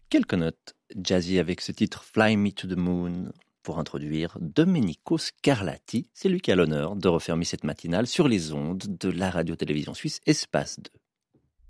Quelques notes jazzy avec ce titre Fly Me to the Moon pour introduire Domenico Scarlatti. C'est lui qui a l'honneur de refermer cette matinale sur les ondes de la radio-télévision suisse Espace 2.